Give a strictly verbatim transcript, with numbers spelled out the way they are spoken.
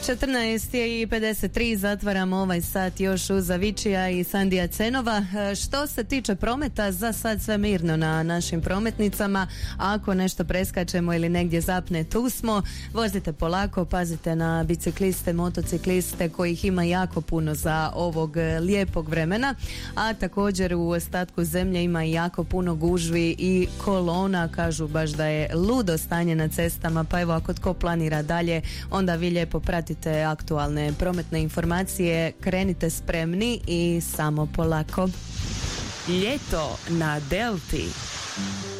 četrnaest i pedeset tri, zatvaramo ovaj sat još uz Avicija i Sandija Cenova. Što se tiče prometa, za sad sve mirno na našim prometnicama. Ako nešto preskačemo ili negdje zapne, tu smo. Vozite polako, pazite na bicikliste, motocikliste kojih ima jako puno za ovog lijepog vremena, a također u ostatku zemlje ima i jako puno gužvi i kolona. Kažu baš da je ludo stanje na cestama, pa evo ako tko planira dalje, onda vi lijepo pratite aktualne prometne informacije, krenite spremni i samo polako. Ljeto na Delti.